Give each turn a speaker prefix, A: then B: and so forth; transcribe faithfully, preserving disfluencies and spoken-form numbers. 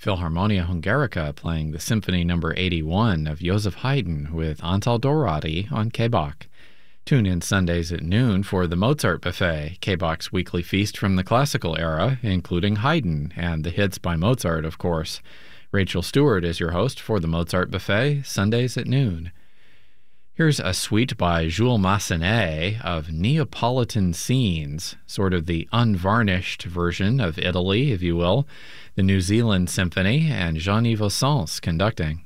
A: Philharmonia Hungarica playing the Symphony Number eighty-one of Joseph Haydn with Antal Dorati on K B O C. Tune in Sundays at noon for the Mozart Buffet, K B O C's weekly feast from the classical era, including Haydn and the hits by Mozart, of course. Rachel Stewart is your host for the Mozart Buffet, Sundays at noon. Here's a suite by Jules Massenet of Neapolitan scenes, sort of the unvarnished version of Italy, if you will, the New Zealand Symphony, and Jean-Yves Ossens conducting.